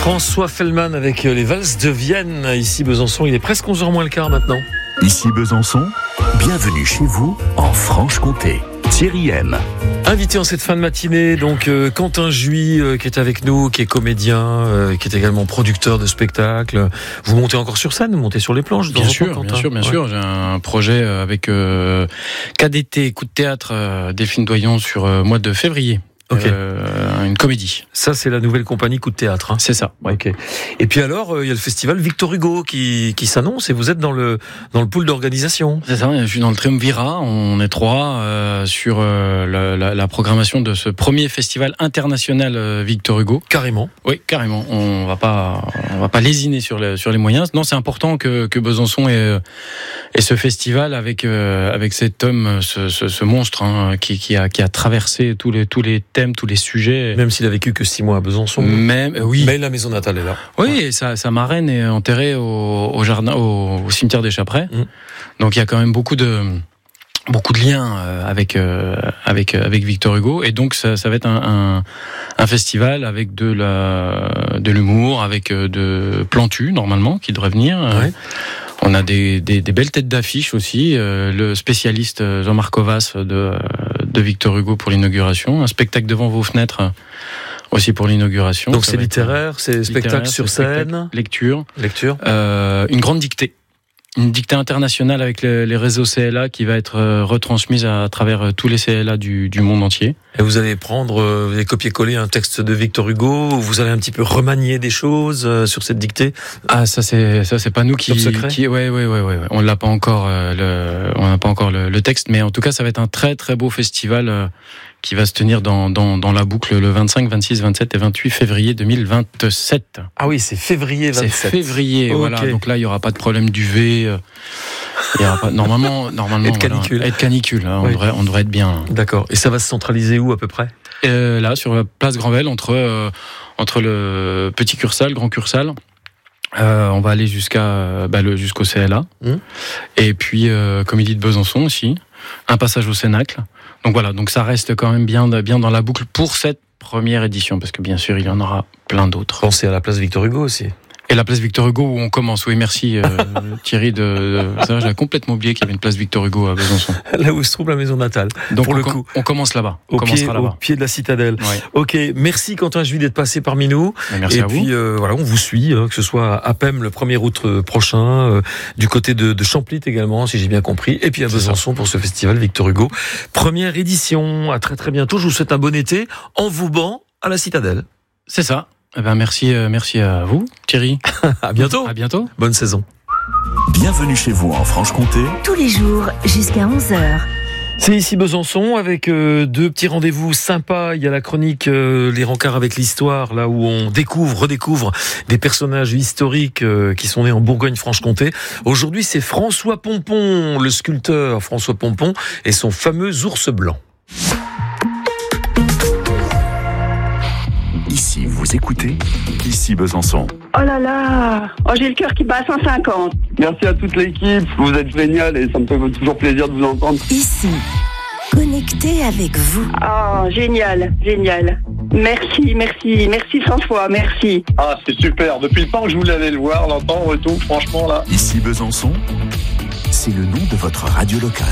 François Fellman avec les valses de Vienne. Ici Besançon, il est presque 11h moins le quart maintenant. Ici Besançon, bienvenue chez vous en Franche-Comté. Thierry M. Invité en cette fin de matinée, donc Quentin Jouy qui est avec nous, qui est comédien, qui est également producteur de spectacles. Vous montez encore sur scène, vous montez sur les planches? Bien sûr. J'ai un projet avec KDT, Coup de théâtre, Delphine Doyon sur mois de février. Okay. Une comédie. Ça, c'est la nouvelle compagnie Coup de théâtre. Hein. C'est ça. Ouais. Okay. Et puis alors, il y a le festival Victor Hugo qui s'annonce et vous êtes dans le pool d'organisation. C'est ça. Je suis dans le triumvirat. On est trois sur la programmation de ce premier festival international Victor Hugo. Carrément. Oui, carrément. On va pas lésiner sur les moyens. Non, c'est important que Besançon ait ce festival avec cet homme, ce monstre qui a traversé tous les thèmes, tous les sujets. Même s'il a vécu que 6 mois à Besançon. Oui. Mais la maison natale est là. Oui, ouais. Et sa marraine est enterrée au jardin, au cimetière des Chaprais. Donc il y a quand même beaucoup de liens avec Victor Hugo. Et donc ça va être un festival avec de l'humour, avec de Plantu, normalement, qui devrait venir. Ouais. On a des belles têtes d'affiche aussi. Le spécialiste Jean-Marc Ovas de Victor Hugo pour l'inauguration. Un spectacle devant vos fenêtres aussi pour l'inauguration. Donc c'est littéraire, c'est spectacle sur scène. Lecture. Une grande dictée. Une dictée internationale avec les réseaux CLA qui va être retransmise à travers tous les CLA du monde entier. Et vous allez vous allez copier-coller un texte de Victor Hugo, ou vous allez un petit peu remanier des choses sur cette dictée. Ah, ça c'est pas nous qui ouais. On n'a pas encore le texte, mais en tout cas ça va être un très très beau festival qui va se tenir dans la boucle le 25, 26, 27 et 28 février 2027. Ah oui, c'est février 27. C'est février, okay. Voilà. Donc là, il n'y aura pas de problème d'UV. Il y aura pas, normalement, être canicule. Être canicule. Hein, oui. On devrait être bien. D'accord. Et ça va se centraliser où à peu près? Là, sur la place Granvelle, entre le Petit Cursal, Grand Cursal. On va aller jusqu'au CLA. Et puis Comédie de Besançon aussi. Un passage au Cénacle. Donc voilà, donc ça reste quand même bien dans la boucle pour cette première édition, parce que bien sûr, il y en aura plein d'autres. Pensez à la place Victor Hugo aussi. Et la place Victor Hugo où on commence. Oui, merci Thierry ça, j'avais complètement oublié qu'il y avait une place Victor Hugo à Besançon. Là où se trouve la maison natale. Donc pour le coup, on commence là-bas. Au pied de la citadelle. Ouais. Ok, merci Quentin Jouy d'être passé parmi nous. Merci à vous. Et puis voilà, on vous suit, que ce soit à Pem le 1er août prochain, du côté de Champlit également, si j'ai bien compris, et puis à Besançon pour ce festival Victor Hugo. Première édition. À très très bientôt. Je vous souhaite un bon été en vous banc à la citadelle. C'est ça. Eh ben merci à vous, Thierry. À bientôt. À bientôt. Bonne saison. Bienvenue chez vous en Franche-Comté. Tous les jours jusqu'à 11h. C'est ici Besançon avec 2 petits rendez-vous sympas. Il y a la chronique Les rencarts avec l'histoire, là où on redécouvre des personnages historiques qui sont nés en Bourgogne-Franche-Comté. Aujourd'hui, c'est François Pompon, le sculpteur François Pompon et son fameux ours blanc. Ici, vous écoutez, ici Besançon. Oh là là, j'ai le cœur qui bat à 150. Merci à toute l'équipe, vous êtes génial et ça me fait toujours plaisir de vous entendre. Ici, connecté avec vous. Oh, génial. Merci François, merci. Ah, c'est super, depuis le temps que je voulais aller le voir, l'entendre et tout, franchement là. Ici Besançon, c'est le nom de votre radio locale.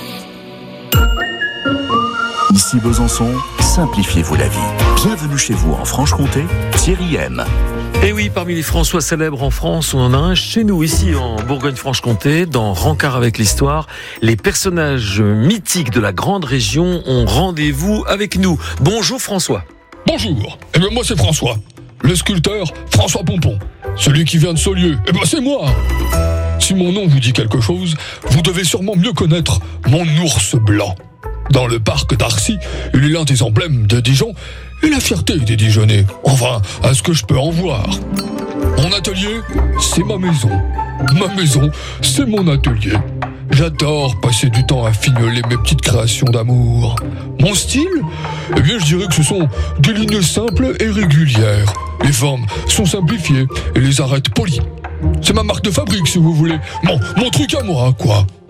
Ici Besançon, simplifiez-vous la vie. Bienvenue chez vous en Franche-Comté, Thierry M. Et oui, parmi les François célèbres en France, on en a un chez nous, ici en Bourgogne-Franche-Comté, dans Rencarts avec l'histoire. Les personnages mythiques de la grande région ont rendez-vous avec nous. Bonjour François. Bonjour, moi c'est François, le sculpteur François Pompon. Celui qui vient de Saulieu, c'est moi. Si mon nom vous dit quelque chose, vous devez sûrement mieux connaître mon ours blanc. Dans le parc d'Arcy, il est l'un des emblèmes de Dijon et la fierté des Dijonnais. Enfin, à ce que je peux en voir. Mon atelier, c'est ma maison. Ma maison, c'est mon atelier. J'adore passer du temps à fignoler mes petites créations d'amour. Mon style, je dirais que ce sont des lignes simples et régulières. Les formes sont simplifiées et les arêtes polies. C'est ma marque de fabrique, si vous voulez. Mon truc à moi, quoi.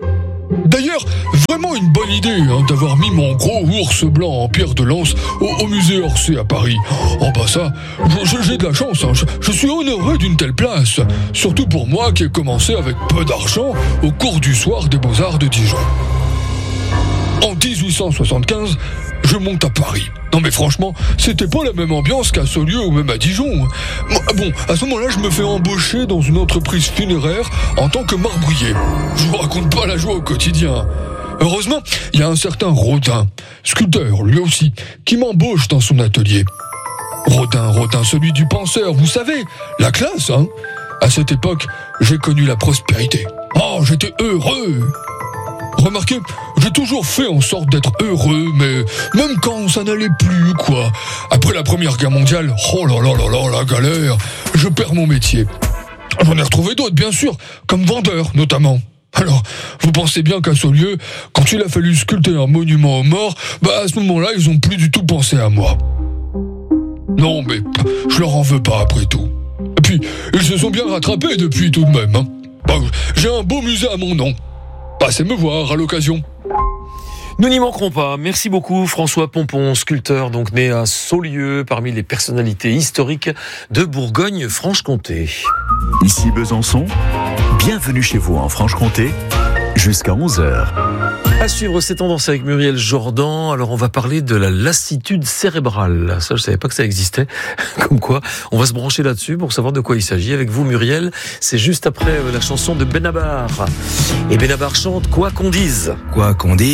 D'ailleurs, vraiment une bonne idée d'avoir mis mon gros ours blanc en pierre de lance au musée Orsay à Paris. Oh bah ça, j'ai de la chance, je suis honoré d'une telle place. Surtout pour moi qui ai commencé avec peu d'argent au cours du soir des Beaux-Arts de Dijon. En 1875, je monte à Paris. Non mais franchement, c'était pas la même ambiance qu'à Saulieu ou même à Dijon. Bon, à ce moment-là, je me fais embaucher dans une entreprise funéraire en tant que marbrier. Je vous raconte pas la joie au quotidien. Heureusement, il y a un certain Rodin, sculpteur lui aussi, qui m'embauche dans son atelier. Rodin, celui du penseur, vous savez, la classe, hein. À cette époque, j'ai connu la prospérité. Oh, j'étais heureux. Remarquez, j'ai toujours fait en sorte d'être heureux, mais même quand ça n'allait plus, quoi. Après la Première Guerre mondiale, oh là là là là, la galère, je perds mon métier. J'en ai retrouvé d'autres, bien sûr, comme vendeur, notamment. Alors, vous pensez bien qu'à Saulieu, quand il a fallu sculpter un monument aux morts, à ce moment-là, ils ont plus du tout pensé à moi. Non, mais je leur en veux pas, après tout. Et puis, ils se sont bien rattrapés depuis tout de même, hein. J'ai un beau musée à mon nom. Passez me voir à l'occasion. Nous n'y manquerons pas. Merci beaucoup François Pompon, sculpteur donc né à Saulieu, parmi les personnalités historiques de Bourgogne-Franche-Comté. Ici Besançon, bienvenue chez vous en Franche-Comté, jusqu'à 11h. À suivre ces tendances avec Muriel Jordan. Alors on va parler de la lassitude cérébrale. Ça, je savais pas que ça existait. Comme quoi, on va se brancher là-dessus pour savoir de quoi il s'agit. Avec vous Muriel, c'est juste après la chanson de Benabar. Et Benabar chante Quoi qu'on dise. Quoi qu'on dise.